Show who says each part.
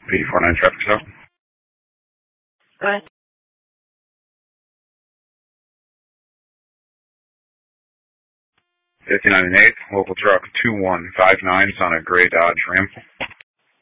Speaker 1: B49 traffic stop.
Speaker 2: Go ahead.
Speaker 1: 59 and 8, local truck 2159 is on a gray Dodge Ram.